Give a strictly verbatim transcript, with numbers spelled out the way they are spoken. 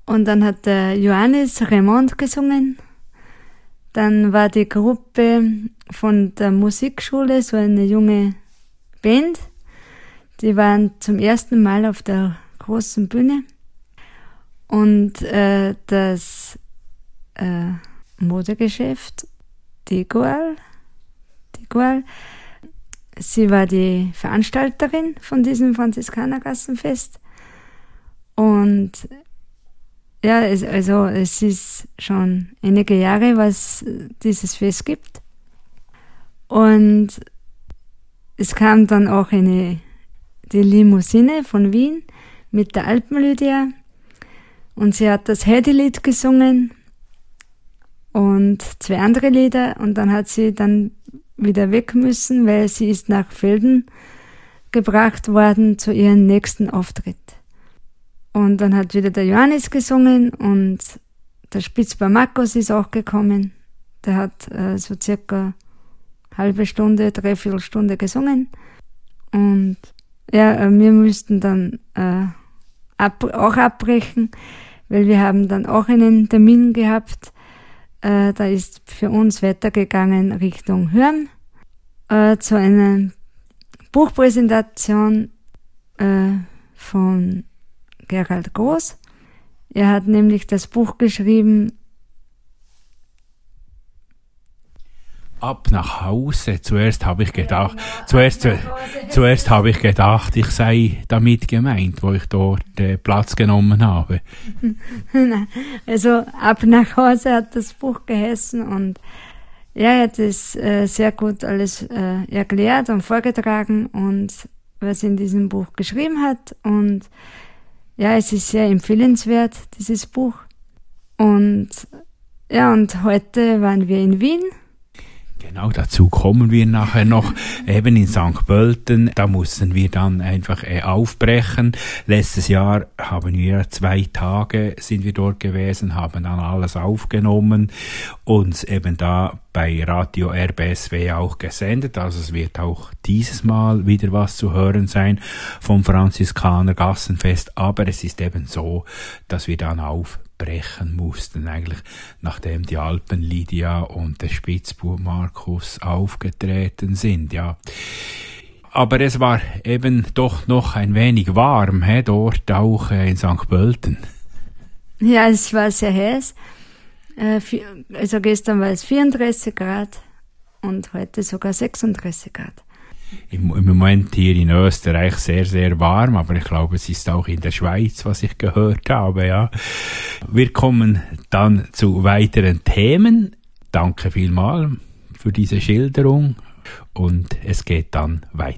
Und dann hat der Johannes Raymond gesungen. Dann war die Gruppe von der Musikschule, so eine junge Band. Die waren zum ersten Mal auf der großen Bühne. Und äh, das äh, Modegeschäft, Degoal, Degoal, sie war die Veranstalterin von diesem Franziskanergassenfest. Und ja, es, also es ist schon einige Jahre, was dieses Fest gibt. Und es kam dann auch eine, die Limousine von Wien mit der Alpenlydia. Und sie hat das Heidi-Lied gesungen und zwei andere Lieder. Und dann hat sie dann wieder weg müssen, weil sie ist nach Velden gebracht worden zu ihrem nächsten Auftritt. Und dann hat wieder der Johannes gesungen und der Spitzbar Markus ist auch gekommen. Der hat äh, so circa halbe Stunde, dreiviertel Stunde gesungen. Und ja, äh, wir müssten dann äh, ab, auch abbrechen, weil wir haben dann auch einen Termin gehabt. Äh, da ist für uns weitergegangen Richtung Hürm äh, zu einer Buchpräsentation äh, von Gerald Groß. Er hat nämlich das Buch geschrieben Ab nach Hause. Zuerst habe ich gedacht, zuerst, zu, zuerst habe ich gedacht, ich sei damit gemeint, wo ich dort äh, Platz genommen habe. Also ab nach Hause hat das Buch geheißen und ja, er hat es äh, sehr gut alles äh, erklärt und vorgetragen und was er in diesem Buch geschrieben hat. Und ja, es ist sehr empfehlenswert, dieses Buch. Und ja, und heute waren wir in Wien. Genau, dazu kommen wir nachher noch, eben in Sankt Pölten. Da mussten wir dann einfach äh, aufbrechen. Letztes Jahr haben wir zwei Tage sind wir dort gewesen, haben dann alles aufgenommen und eben da bei Radio R B S W auch gesendet. Also es wird auch dieses Mal wieder was zu hören sein vom Franziskaner Gassenfest. Aber es ist eben so, dass wir dann auf brechen mussten, eigentlich nachdem die Alpenlydia und der Spitzbub Markus aufgetreten sind, ja. Aber es war eben doch noch ein wenig warm, he, dort auch äh, in Sankt Pölten. Ja, es war sehr heiß. Äh, also gestern war es vierunddreißig Grad und heute sogar sechsunddreißig Grad. Im, Im Moment hier in Österreich sehr, sehr warm, aber ich glaube, es ist auch in der Schweiz, was ich gehört habe, ja. Wir kommen dann zu weiteren Themen. Danke vielmals für diese Schilderung und es geht dann weiter.